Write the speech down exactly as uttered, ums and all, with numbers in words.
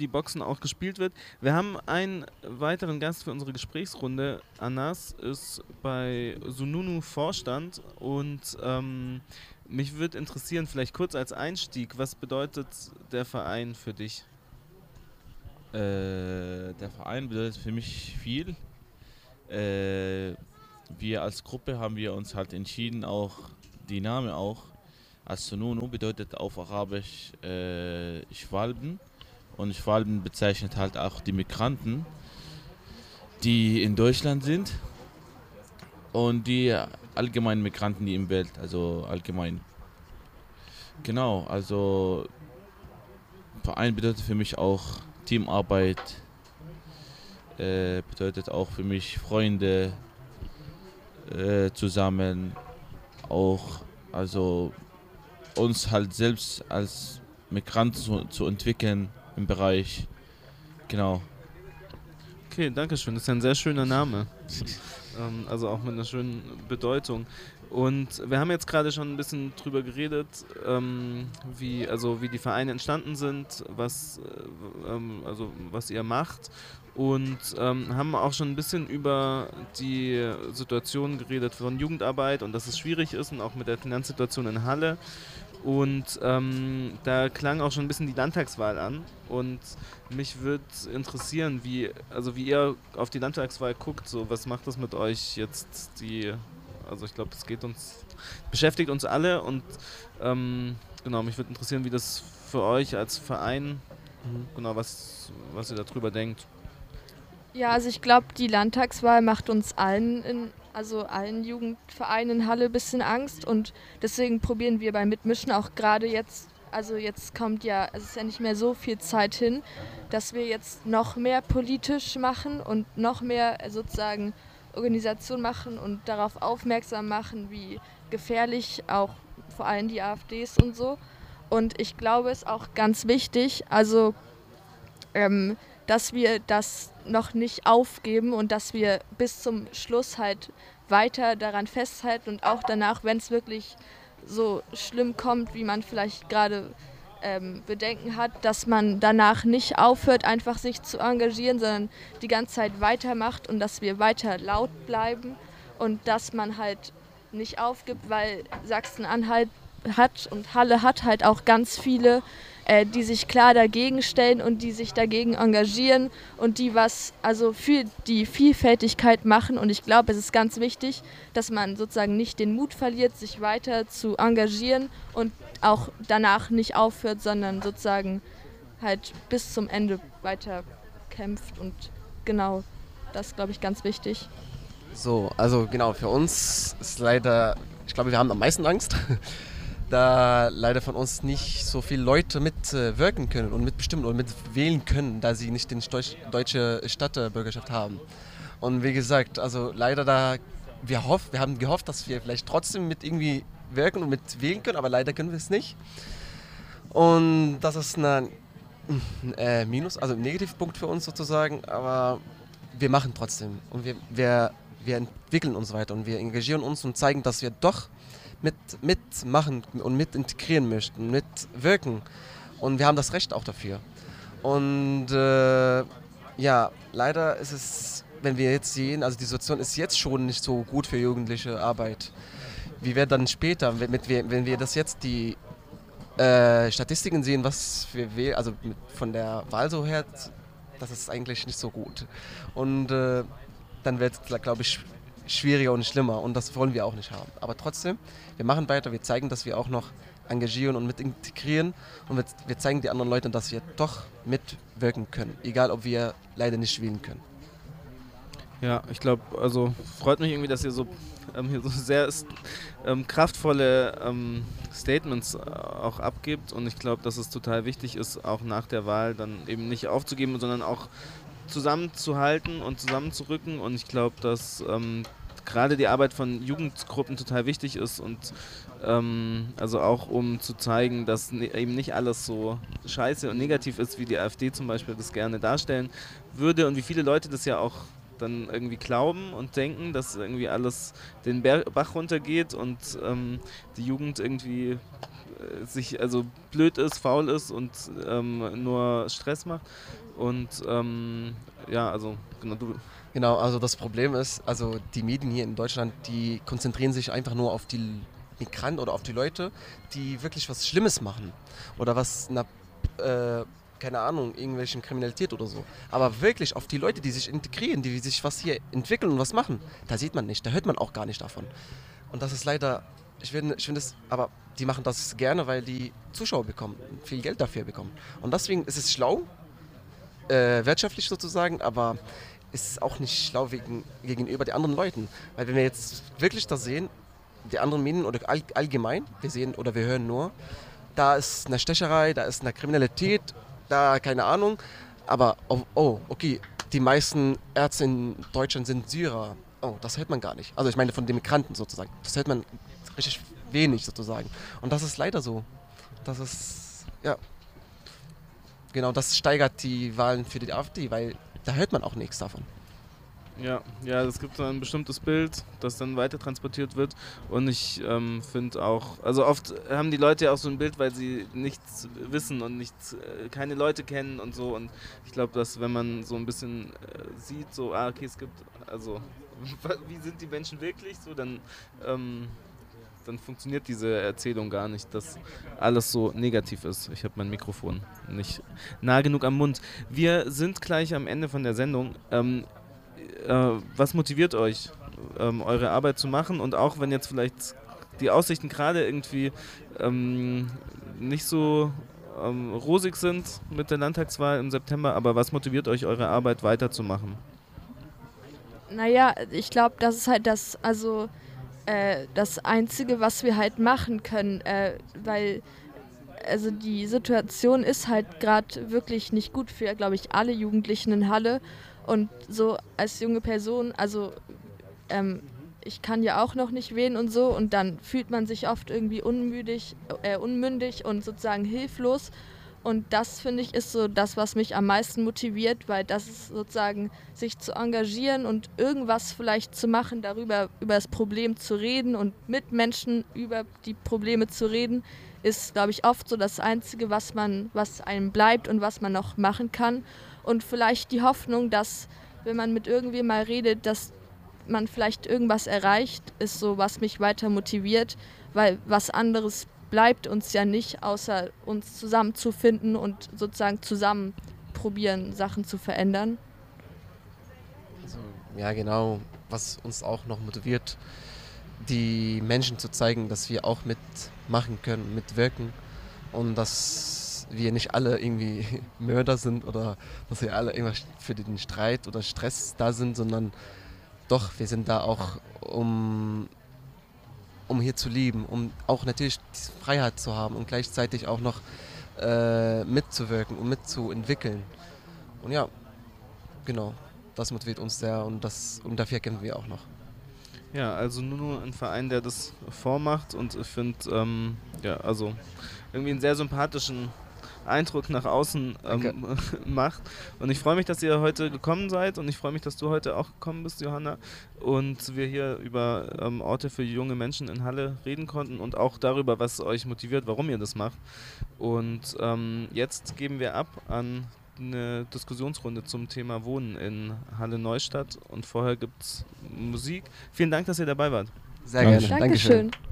die Boxen auch gespielt wird. Wir haben einen weiteren Gast für unsere Gesprächsrunde. Anas ist bei Sununu Vorstand und ähm, mich würde interessieren, vielleicht kurz als Einstieg, was bedeutet der Verein für dich? Äh, der Verein bedeutet für mich viel. Äh, wir als Gruppe haben wir uns halt entschieden, auch die Name auch, als Sununu bedeutet auf Arabisch äh, Schwalben. Und Schwalben bezeichnet halt auch die Migranten, die in Deutschland sind und die allgemeinen Migranten, die im Welt, also allgemein. Genau, also Verein bedeutet für mich auch Teamarbeit, äh, bedeutet auch für mich Freunde äh, zusammen, auch also uns halt selbst als Migranten zu, zu entwickeln im Bereich, genau. Okay, danke schön. Das ist ja ein sehr schöner Name. ähm, also auch mit einer schönen Bedeutung. Und wir haben jetzt gerade schon ein bisschen drüber geredet, ähm, wie, also wie die Vereine entstanden sind, was, äh, ähm, also was ihr macht. Und ähm, haben auch schon ein bisschen über die Situation geredet von Jugendarbeit und dass es schwierig ist und auch mit der Finanzsituation in Halle. Und ähm, da klang auch schon ein bisschen die Landtagswahl an. Und mich würde interessieren, wie, also wie ihr auf die Landtagswahl guckt. So, was macht das mit euch jetzt? Die, also ich glaube, es geht uns, beschäftigt uns alle. Und ähm, genau, mich würde interessieren, wie das für euch als Verein, Mhm. genau, was, was ihr darüber denkt. Ja, also ich glaube, die Landtagswahl macht uns allen, in, also allen Jugendvereinen in Halle ein bisschen Angst und deswegen probieren wir beim Mitmischen auch gerade jetzt, also jetzt kommt ja, es ist ja nicht mehr so viel Zeit hin, dass wir jetzt noch mehr politisch machen und noch mehr äh, sozusagen Organisation machen und darauf aufmerksam machen, wie gefährlich auch vor allem die AfDs und so. Und ich glaube, es ist auch ganz wichtig, also ähm, dass wir das noch nicht aufgeben und dass wir bis zum Schluss halt weiter daran festhalten und auch danach, wenn es wirklich so schlimm kommt, wie man vielleicht gerade ähm, Bedenken hat, dass man danach nicht aufhört, einfach sich zu engagieren, sondern die ganze Zeit weitermacht und dass wir weiter laut bleiben und dass man halt nicht aufgibt, weil Sachsen-Anhalt hat und Halle hat halt auch ganz viele, äh, die sich klar dagegen stellen und die sich dagegen engagieren und die was also für die Vielfältigkeit machen. Und ich glaube, es ist ganz wichtig, dass man sozusagen nicht den Mut verliert, sich weiter zu engagieren und auch danach nicht aufhört, sondern sozusagen halt bis zum Ende weiter kämpft. Und genau, das ist, glaube ich, ganz wichtig. So, also genau, für uns ist leider, ich glaube, wir haben am meisten Angst, da leider von uns nicht so viele Leute mitwirken können und mitbestimmen und mitwählen können, da sie nicht die deutsche Staatsbürgerschaft haben. Und wie gesagt, also leider da, wir, hoff, wir haben gehofft, dass wir vielleicht trotzdem mit irgendwie wirken und mit wählen können, aber leider können wir es nicht. Und das ist ein äh, Minus, also ein Negativpunkt für uns sozusagen, aber wir machen trotzdem und wir, wir, wir entwickeln uns weiter und wir engagieren uns und zeigen, dass wir doch mit mitmachen und mit integrieren möchten, mitwirken. Und wir haben das Recht auch dafür. Und äh, ja, leider ist es, wenn wir jetzt sehen, also die Situation ist jetzt schon nicht so gut für jugendliche Arbeit. Wie wird dann später, wenn, mit, wenn wir das jetzt die äh, Statistiken sehen, was wir, also mit, von der Wahl so her, das ist eigentlich nicht so gut. Und äh, dann wird es, glaube ich, schwieriger und schlimmer und das wollen wir auch nicht haben. Aber trotzdem, wir machen weiter, wir zeigen, dass wir auch noch engagieren und mit integrieren und wir, wir zeigen den anderen Leuten, dass wir doch mitwirken können, egal ob wir leider nicht wählen können. Ja, ich glaube, also freut mich irgendwie, dass ihr so, ähm, hier so sehr ähm, kraftvolle ähm, Statements äh, auch abgibt und ich glaube, dass es total wichtig ist, auch nach der Wahl dann eben nicht aufzugeben, sondern auch zusammenzuhalten und zusammenzurücken und ich glaube, dass ähm, gerade die Arbeit von Jugendgruppen total wichtig ist und ähm, also auch um zu zeigen, dass ne, eben nicht alles so scheiße und negativ ist, wie die AfD zum Beispiel das gerne darstellen würde und wie viele Leute das ja auch dann irgendwie glauben und denken, dass irgendwie alles den Ber- Bach runtergeht und ähm, die Jugend irgendwie äh, sich also blöd ist, faul ist und ähm, nur Stress macht. Und ähm, ja, also genau, du. Genau, also das Problem ist, also die Medien hier in Deutschland, die konzentrieren sich einfach nur auf die Migranten oder auf die Leute, die wirklich was Schlimmes machen oder was, na, äh, keine Ahnung, irgendwelchen Kriminalität oder so. Aber wirklich auf die Leute, die sich integrieren, die sich was hier entwickeln und was machen, da sieht man nicht, da hört man auch gar nicht davon. Und das ist leider, ich finde, ich finde es, aber die machen das gerne, weil die Zuschauer bekommen, viel Geld dafür bekommen. Und deswegen ist es schlau, äh, wirtschaftlich sozusagen, aber ist auch nicht schlau wegen, gegenüber den anderen Leuten. Weil wenn wir jetzt wirklich das sehen, die anderen Medien oder all, allgemein, wir sehen oder wir hören nur, da ist eine Stecherei, da ist eine Kriminalität, da keine Ahnung, aber oh, oh, okay, die meisten Ärzte in Deutschland sind Syrer. Oh, das hört man gar nicht. Also ich meine von den Migranten sozusagen. Das hört man richtig wenig sozusagen. Und das ist leider so. Das ist, ja, genau, das steigert die Wahlen für die AfD, weil da hört man auch nichts davon. Ja, ja, es gibt so ein bestimmtes Bild, das dann weiter transportiert wird und ich ähm, finde auch, also oft haben die Leute ja auch so ein Bild, weil sie nichts wissen und nichts, äh, keine Leute kennen und so und ich glaube, dass wenn man so ein bisschen äh, sieht, so, ah, okay, es gibt, also, wie sind die Menschen wirklich, so, dann, ähm, dann funktioniert diese Erzählung gar nicht, dass alles so negativ ist. Ich habe mein Mikrofon nicht nah genug am Mund. Wir sind gleich am Ende von der Sendung. Ähm, äh, was motiviert euch, ähm, eure Arbeit zu machen? Und auch wenn jetzt vielleicht die Aussichten gerade irgendwie ähm, nicht so ähm, rosig sind mit der Landtagswahl im September, aber was motiviert euch, eure Arbeit weiterzumachen? Naja, ich glaube, das ist halt das, also äh, das Einzige, was wir halt machen können, äh, weil also die Situation ist halt gerade wirklich nicht gut für, glaube ich, alle Jugendlichen in Halle und so als junge Person, also ähm, ich kann ja auch noch nicht wählen und so und dann fühlt man sich oft irgendwie unmüdig, äh, unmündig und sozusagen hilflos. Und das, finde ich, ist so das, was mich am meisten motiviert, weil das ist sozusagen, sich zu engagieren und irgendwas vielleicht zu machen, darüber, über das Problem zu reden und mit Menschen über die Probleme zu reden, ist, glaube ich, oft so das Einzige, was man, was einem bleibt und was man noch machen kann. Und vielleicht die Hoffnung, dass, wenn man mit irgendwem mal redet, dass man vielleicht irgendwas erreicht, ist so, was mich weiter motiviert, weil was anderes bleibt uns ja nicht, außer uns zusammenzufinden und sozusagen zusammen probieren, Sachen zu verändern. Also, ja, genau, was uns auch noch motiviert, die Menschen zu zeigen, dass wir auch mitmachen können, mitwirken und dass wir nicht alle irgendwie Mörder sind oder dass wir alle immer für den Streit oder Stress da sind, sondern doch, wir sind da auch, um um hier zu leben, um auch natürlich diese Freiheit zu haben und gleichzeitig auch noch äh, mitzuwirken und mitzuentwickeln. Und ja, genau, das motiviert uns sehr und, das, und dafür kämpfen wir auch noch. Ja, also nur, nur ein Verein, der das vormacht und ich finde, ähm, ja, also irgendwie einen sehr sympathischen Eindruck nach außen ähm, macht. Und ich freue mich, dass ihr heute gekommen seid und ich freue mich, dass du heute auch gekommen bist, Johanna. Und wir hier über ähm, Orte für junge Menschen in Halle reden konnten und auch darüber, was euch motiviert, warum ihr das macht. Und ähm, jetzt geben wir ab an eine Diskussionsrunde zum Thema Wohnen in Halle-Neustadt und vorher gibt es Musik. Vielen Dank, dass ihr dabei wart. Sehr gerne. Dankeschön. Dankeschön.